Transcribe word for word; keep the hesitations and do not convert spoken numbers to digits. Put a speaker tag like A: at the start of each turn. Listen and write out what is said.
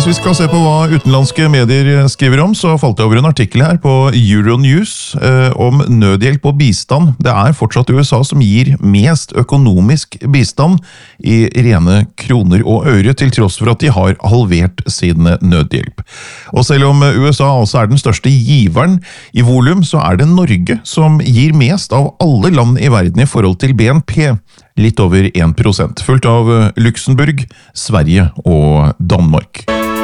A: vi skal se på hva utenlandske medier skriver om, så falt jeg over en artikkel her på Euronews eh, om nødhjelp og bistand. Det er fortsatt U S A som gir mest økonomisk bistand i rene kroner og øre, til tross for at de har halvert sin nødhjelp. Og selv om U S A altså er den største giveren i volum, så er det Norge som gir mest av alle land i verden i forhold til B N P. Litt over en prosent, fulgt av Luxembourg, Sverige og Danmark.